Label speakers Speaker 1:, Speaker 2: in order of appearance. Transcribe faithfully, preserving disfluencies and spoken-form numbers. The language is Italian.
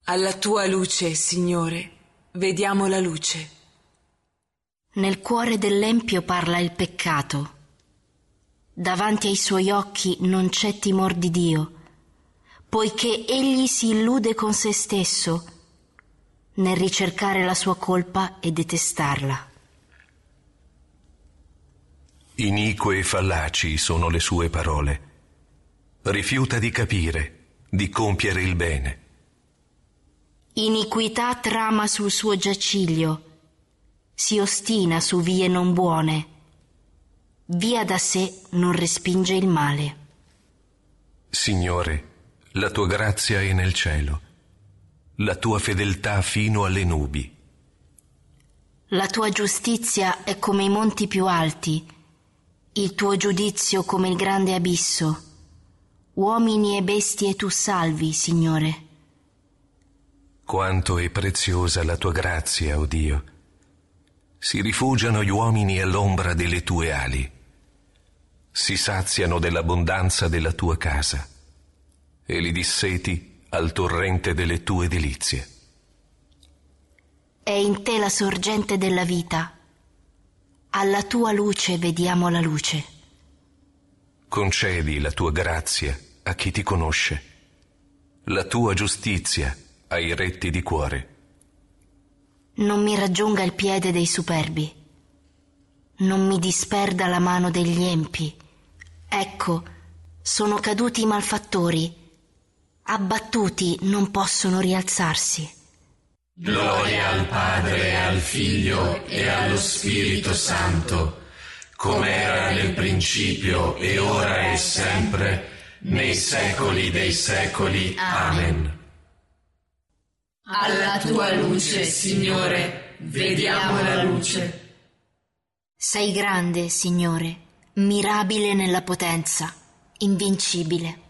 Speaker 1: Alla tua luce, Signore, vediamo la luce.
Speaker 2: Nel cuore dell'empio parla il peccato. Davanti ai suoi occhi non c'è timor di Dio, poiché egli si illude con se stesso nel ricercare la sua colpa e detestarla.
Speaker 3: Inique e fallaci sono le sue parole. Rifiuta di capire, di compiere il bene.
Speaker 2: Iniquità trama sul suo giaciglio, si ostina su vie non buone, via da sé non respinge il male.
Speaker 3: Signore, la tua grazia è nel cielo, la tua fedeltà fino alle nubi.
Speaker 2: La tua giustizia è come i monti più alti, il tuo giudizio come il grande abisso. Uomini e bestie tu salvi, Signore.
Speaker 3: Quanto è preziosa la tua grazia, o Dio! Si rifugiano gli uomini all'ombra delle tue ali. Si saziano dell'abbondanza della tua casa e li disseti al torrente delle tue delizie.
Speaker 2: È in te la sorgente della vita. Alla tua luce vediamo la luce.
Speaker 3: Concedi la tua grazia a chi ti conosce, la tua giustizia ai retti di cuore.
Speaker 2: Non mi raggiunga il piede dei superbi, non mi disperda la mano degli empi. Ecco, sono caduti i malfattori, abbattuti non possono rialzarsi.
Speaker 4: Gloria al Padre, e al Figlio e allo Spirito Santo, come era nel principio e ora e sempre, nei secoli dei secoli. Amen.
Speaker 5: Alla tua luce, Signore, vediamo la luce.
Speaker 2: Sei grande, Signore, mirabile nella potenza, invincibile.